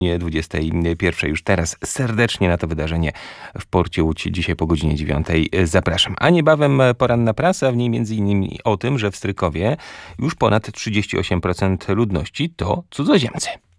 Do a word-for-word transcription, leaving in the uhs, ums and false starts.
dwudziestej pierwszej. Już teraz serdecznie na to wydarzenie w porcie Łódź dzisiaj po godzinie dziewiątej zapraszam. A niebawem poranna prasa, w niej między innymi o tym, że w Strykowie już ponad trzydzieści osiem procent ludności to cudzoziemcy.